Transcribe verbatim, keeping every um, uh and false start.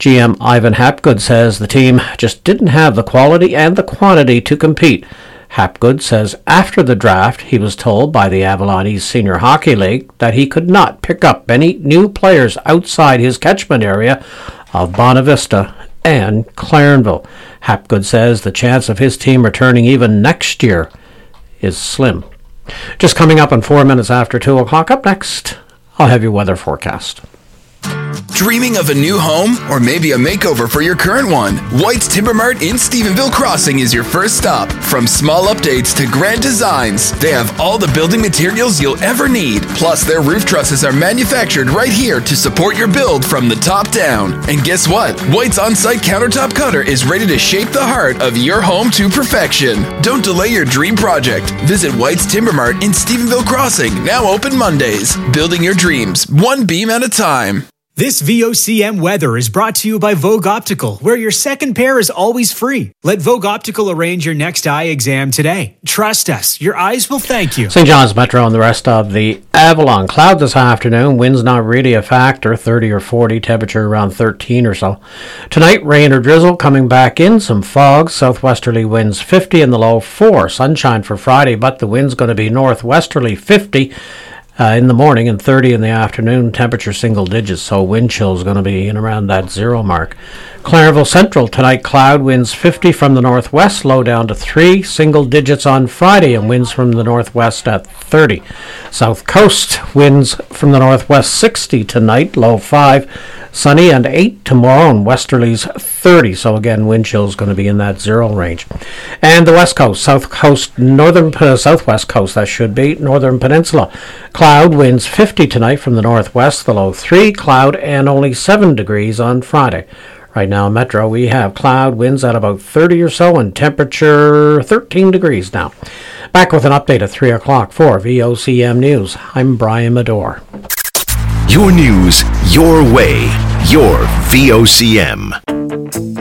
G M Ivan Hapgood says the team just didn't have the quality and the quantity to compete. Hapgood says after the draft he was told by the Avalon East Senior Hockey League that he could not pick up any new players outside his catchment area of Bonavista and Clarenville. Hapgood says the chance of his team returning even next year is slim. Just coming up in four minutes after two o'clock. Up next, I'll have your weather forecast. Dreaming of a new home or maybe a makeover for your current one? White's Timber Mart in Stephenville Crossing is your first stop. From small updates to grand designs, they have all the building materials you'll ever need. Plus, their roof trusses are manufactured right here to support your build from the top down. And guess what? White's on-site countertop cutter is ready to shape the heart of your home to perfection. Don't delay your dream project. Visit White's Timber Mart in Stephenville Crossing, now open Mondays. Building your dreams, one beam at a time. This V O C M weather is brought to you by Vogue Optical, where your second pair is always free. Let Vogue Optical arrange your next eye exam today. Trust us, your eyes will thank you. Saint John's Metro and the rest of the Avalon. Cloud this afternoon. Wind's not really a factor, thirty or forty, temperature around thirteen or so. Tonight, rain or drizzle coming back in, some fog, southwesterly winds fifty in the low four. Sunshine for Friday, but the wind's going to be northwesterly fifty. Uh, in the morning and thirty in the afternoon, temperature single digits, so wind chill is going to be in around that zero mark. Clarenville Central tonight, cloud, winds fifty from the northwest, low down to three, single digits on Friday, and winds from the northwest at thirty. South Coast, winds from the northwest sixty tonight, low five, sunny and eight tomorrow, and westerlies thirty, so again, wind chill is going to be in that zero range. And the west coast, south coast, northern, uh, southwest coast, that should be, northern peninsula. Cloud, winds fifty tonight from the northwest, the low three, cloud, and only seven degrees on Friday. Right now in Metro, we have cloud, winds at about thirty or so, and temperature thirteen degrees now. Back with an update at three o'clock for V O C M News. I'm Brian Medore. Your news, your way, your V O C M.